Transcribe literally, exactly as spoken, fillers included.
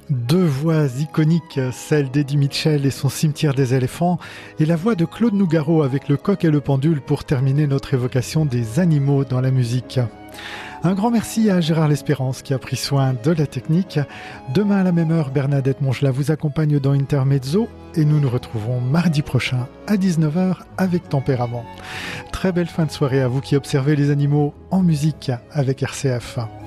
Deux voix iconiques, celle d'Eddie Mitchell et son Cimetière des éléphants, et la voix de Claude Nougaro avec Le Coq et le Pendule pour terminer notre évocation des animaux dans la musique. Un grand merci à Gérard L'Espérance qui a pris soin de la technique. Demain à la même heure, Bernadette Mongelat vous accompagne dans Intermezzo et nous nous retrouvons mardi prochain à dix-neuf heures avec Tempérament. Très belle fin de soirée à vous qui observez les animaux en musique avec R C F.